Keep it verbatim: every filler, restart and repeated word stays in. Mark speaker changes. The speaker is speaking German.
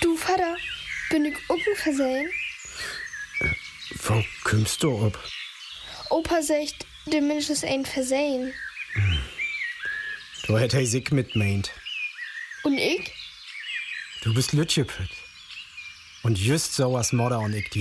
Speaker 1: Du, Vater, bin ich Uppen versehen?
Speaker 2: Wo kommst du ob?
Speaker 1: Opa sagt, der Mensch ist ein Versehen.
Speaker 2: Du hätt er sich mitmeint.
Speaker 1: Und ich?
Speaker 2: Du bist Lütjepüt. Und just so was Modder und ich die